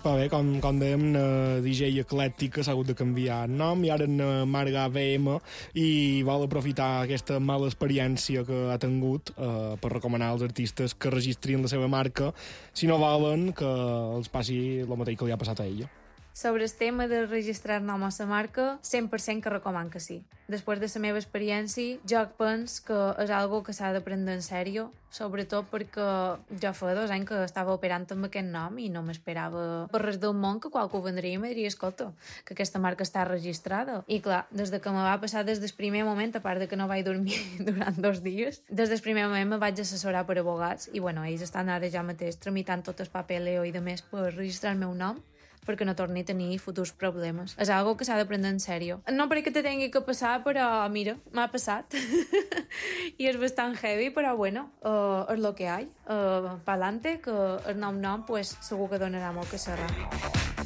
Però bé, com dèiem, DJ eclèctic que s'ha hagut de canviar el nom i ara en Marga VM i vol aprofitar aquesta mala experiència que ha tingut per recomanar als artistes que registrin la seva marca si no volen que els passi el mateix que li ha passat a ella. Sobre el tema de registrar nom a la marca, 100% que recoman que sí. Després de la meva experiència, jo penso que és algo que s'ha de prendre en sèrio, sobretot perquè jo fa 2 anys que estava operant amb aquest nom i no m'esperava per res del món que qualcú vendria i me diria, escolta, que aquesta marca està registrada. I clar, des de que me va passar des del primer moment, a part de que no vaig dormir durant 2 dies, des del primer moment me vaig assessorar per abogats i bueno, ells estan ara ja mateix tramitant tot el papeleo i de més per registrar el meu nom perquè no torni a tenir futurs problemes. És algo que s'ha de prendre en sèrio. No perquè te tingui que passar, però mira, m'ha passat. I és bastant heavy, però bueno, és lo que hay. Pa'lante, que el nom, pues, segur que donarà molt que serà.